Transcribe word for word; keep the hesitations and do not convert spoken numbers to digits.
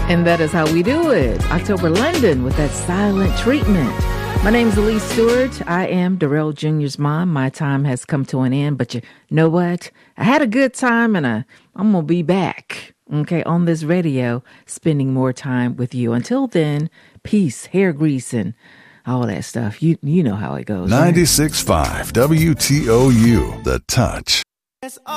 And that is how we do it. October London with that silent treatment. My name's Elise Stewart. I am Darrell Junior's mom. My time has come to an end, but you know what? I had a good time and I, I'm going to be back, okay, on this radio, spending more time with you. Until then, peace, hair grease, and all that stuff. You, you know how it goes. ninety-six point five W T O U, The Touch.